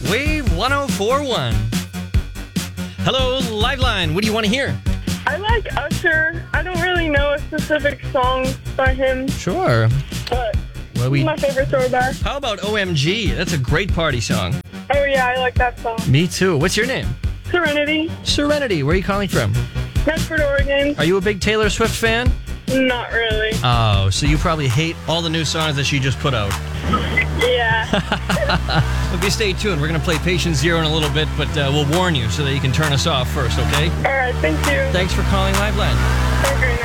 Wave 104.1. Hello, Liveline. What do you want to hear? I like Usher. I don't really know a specific song by him, Sure. but Well, he's my favorite throwback. How about OMG? That's a great party song. Oh yeah, I like that song. Me too. What's your name? Serenity, Serenity. Where are you calling from? Medford, Oregon. Are you a big Taylor Swift fan? Not really. Oh, so you probably hate all the new songs that she just put out. Yeah. Okay, stay tuned. We're going to play Patient Zero in a little bit, but we'll warn you so that you can turn us off first, okay? All right, thank you. Thanks for calling Liveline. Have a great night.